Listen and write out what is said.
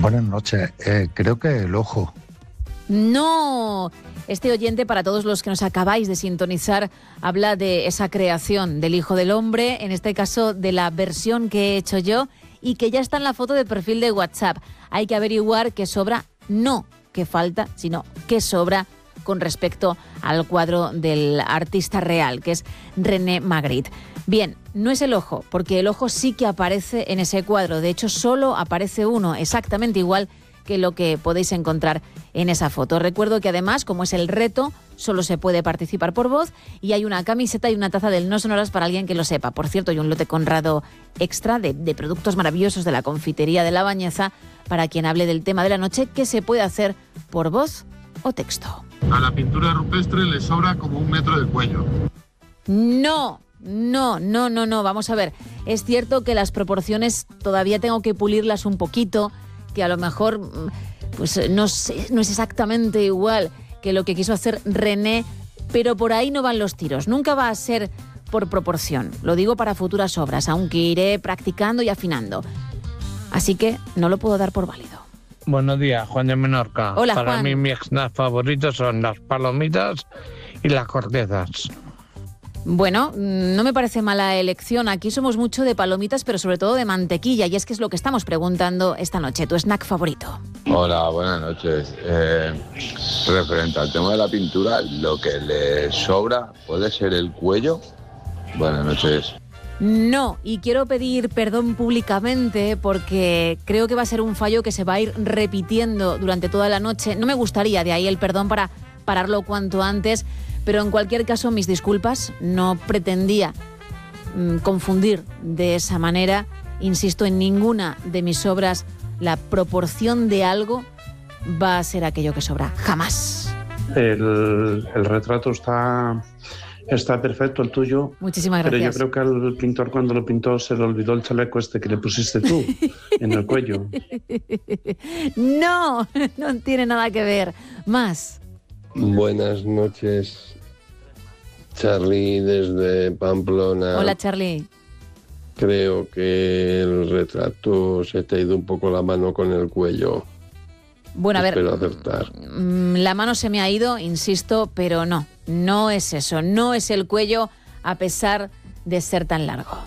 Buenas noches. Creo que el ojo. No, este oyente, para todos los que nos acabáis de sintonizar, habla de esa creación del Hijo del Hombre, en este caso de la versión que he hecho yo y que ya está en la foto de perfil de WhatsApp. Hay que averiguar qué sobra, no qué falta, sino qué sobra con respecto al cuadro del artista real, que es René Magritte. Bien, no es el ojo, porque el ojo sí que aparece en ese cuadro. De hecho, solo aparece uno, exactamente igual que lo que podéis encontrar en esa foto. Recuerdo que además, como es el reto, solo se puede participar por voz y hay una camiseta y una taza del No Sonoras para alguien que lo sepa. Por cierto, hay un lote Conrado extra de productos maravillosos de la confitería de La Bañeza para quien hable del tema de la noche, que se puede hacer por voz o texto. A la pintura rupestre le sobra como 1 metro de cuello. No. Vamos a ver. Es cierto que las proporciones todavía tengo que pulirlas un poquito, que a lo mejor pues no es exactamente igual que lo que quiso hacer René, pero por ahí no van los tiros. Nunca va a ser por proporción. Lo digo para futuras obras, aunque iré practicando y afinando. Así que no lo puedo dar por válido. Buenos días, Juan de Menorca. Hola, Para Juan. mí mis snacks favoritos son las palomitas y las cortezas. Bueno, no me parece mala elección. Aquí somos mucho de palomitas, pero sobre todo de mantequilla. Y es que es lo que estamos preguntando esta noche. ¿Tu snack favorito? Hola, buenas noches. Referente al tema de la pintura, lo que le sobra puede ser el cuello. Buenas noches. No, y quiero pedir perdón públicamente porque creo que va a ser un fallo que se va a ir repitiendo durante toda la noche. No me gustaría, de ahí el perdón para pararlo cuanto antes, pero en cualquier caso mis disculpas. No pretendía confundir de esa manera. Insisto, en ninguna de mis obras la proporción de algo va a ser aquello que sobra. Jamás. El retrato está perfecto, el tuyo. Muchísimas Pero gracias. yo creo que al pintor, cuando lo pintó, se le olvidó el chaleco este que le pusiste tú en el cuello. No tiene nada que ver. Más. Buenas noches, Charly desde Pamplona. Hola, Charly. Creo que el retrato se te ha ido un poco la mano con el cuello. Bueno, a ver, Espero acertar. la mano se me ha ido, insisto, pero no es eso, no es el cuello a pesar de ser tan largo.